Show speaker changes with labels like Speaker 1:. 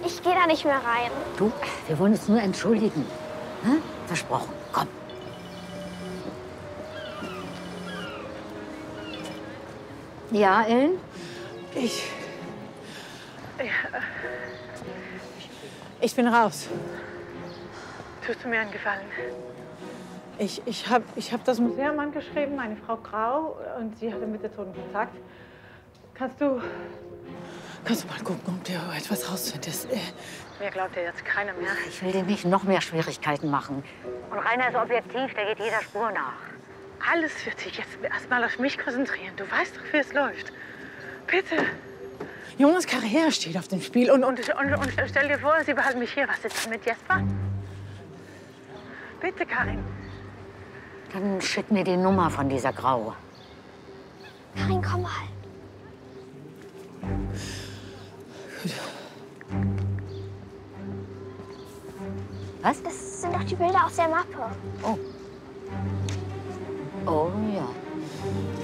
Speaker 1: Ich gehe da nicht mehr rein.
Speaker 2: Du, wir wollen uns nur entschuldigen. Hm? Versprochen. Komm. Ja, Ellen?
Speaker 3: Ich bin raus.
Speaker 4: Tust du mir einen Gefallen?
Speaker 3: Ich hab das Museum angeschrieben, eine Frau Grau, und sie hatte mit der Toten Kontakt. Kannst du mal gucken, ob du etwas rausfindest?
Speaker 4: Mir glaubt ja jetzt keiner mehr.
Speaker 2: Ich will dir nicht noch mehr Schwierigkeiten machen. Und Rainer ist objektiv, der geht jeder Spur nach.
Speaker 4: Alles wird sich jetzt erstmal auf mich konzentrieren. Du weißt doch, wie es läuft. Bitte.
Speaker 3: Jonas Karriere steht auf dem Spiel
Speaker 4: Und stell dir vor, sie behalten mich hier. Was ist mit Jesper? Bitte, Karin.
Speaker 2: Dann schick mir die Nummer von dieser Grau.
Speaker 1: Karin, komm mal.
Speaker 2: Was?
Speaker 1: Das sind doch die Bilder aus der Mappe.
Speaker 2: Oh ja.